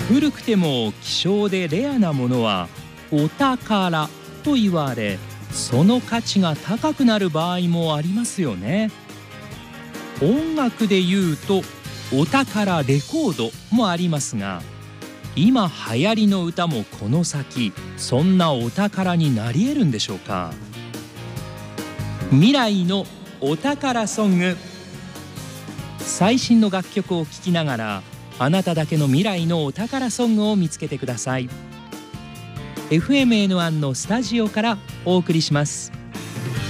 古くても希少でレアなものはお宝と言われ、その価値が高くなる場合もありますよね。音楽で言うとお宝レコードもありますが、今流行りの歌もこの先そんなお宝になり得るんでしょうか。未来のお宝ソング。最新の楽曲を聴きながら、あなただけの未来のお宝ソングを見つけてください。FMN1 のスタジオからお送りします。